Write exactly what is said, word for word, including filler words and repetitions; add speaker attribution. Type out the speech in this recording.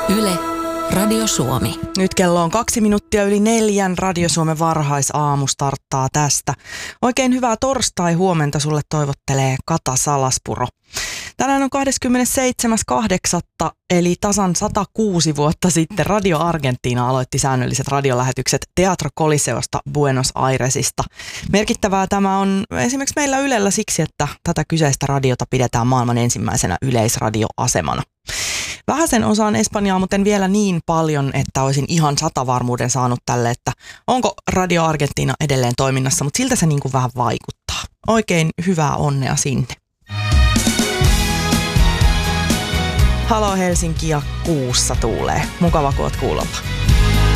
Speaker 1: Yle, Radio Suomi.
Speaker 2: Nyt kello on kaksi minuuttia yli neljän. Radio Suomen varhaisaamu starttaa tästä. Oikein hyvää torstai-huomenta sulle toivottelee Kata Salaspuro. Tänään on kahdeskymmenesseitsemäs kahdeksatta eli tasan sata kuusi vuotta sitten Radio Argentina aloitti säännölliset radiolähetykset Teatro Coliseosta Buenos Airesista. Merkittävää tämä on esimerkiksi meillä Ylellä siksi, että tätä kyseistä radiota pidetään maailman ensimmäisenä yleisradioasemana. Vähäsen osaan Espanjaa, mutta en vielä niin paljon, että olisin ihan satavarmuuden saanut tälle, että onko Radio Argentina edelleen toiminnassa, mutta siltä se niin kuin vähän vaikuttaa. Oikein hyvää onnea sinne. Halo Helsinki ja kuussa tuulee. Mukava kun oot kuulolla.